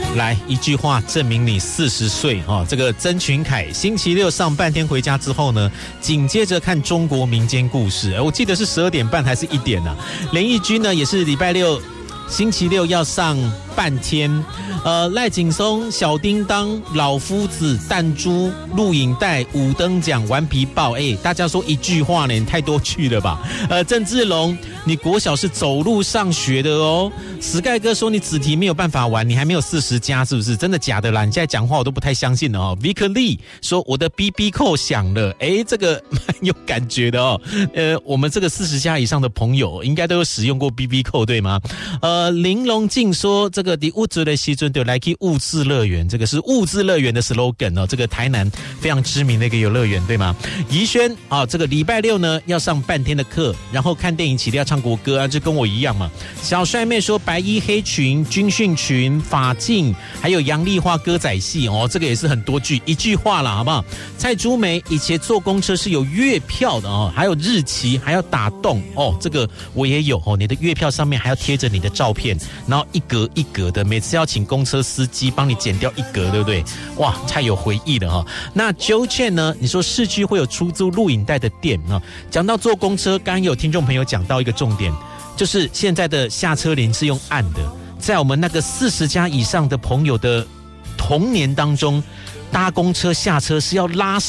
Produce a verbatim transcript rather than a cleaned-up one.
来一句话证明你四十岁哈。这个曾群凯星期六上半天回家之后呢，紧接着看中国民间故事，我记得是十二点半还是一点啊？连奕君呢也是礼拜六。星期六要上半天，呃，赖景松、小叮当、老夫子、弹珠、录影带、五等奖、顽皮豹，哎，大家说一句话呢，你太多句了吧？呃，郑志龙，你国小是走路上学的哦。Sky 哥说你子题没有办法玩，你还没有四十加，是不是？真的假的啦？你现在讲话我都不太相信了哦。Vic Lee 说我的 B B 扣响了，哎，这个蛮有感觉的哦。呃，我们这个四十加以上的朋友应该都有使用过 B B 扣，对吗？呃。呃，林龙静说这个的物质的时阵就来去物质乐园，这个是物质乐园的 slogan 哦，这个台南非常知名的一个游乐园，对吗？怡轩啊，这个礼拜六呢要上半天的课，然后看电影起来要唱国歌啊，就跟我一样嘛。小帅妹说白衣黑裙、军训裙、法镜，还有杨丽花歌仔戏哦，这个也是很多句一句话啦，好不好？蔡竹梅以前坐公车是有月票的哦，还有日期，还要打洞哦，这个我也有哦，你的月票上面还要贴着你的照片。然后一格一格的，每次要请公车司机帮你剪掉一格，对不对？哇，太有回忆了哈。那 Joe Chen 呢？你说市区会有出租录影带的店啊？讲到坐公车，刚刚有听众朋友讲到一个重点，就是现在的下车铃是用按的，在我们那个四十加以上的朋友的童年当中，搭公车下车是要拉